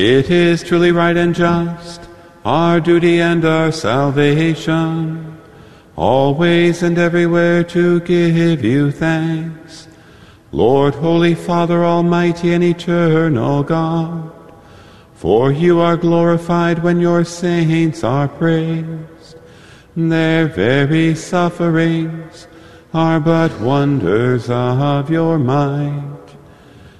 It is truly right and just, our duty and our salvation, always and everywhere to give you thanks, Lord, Holy Father, Almighty and eternal God. For you are glorified when your saints are praised. Their very sufferings are but wonders of your might.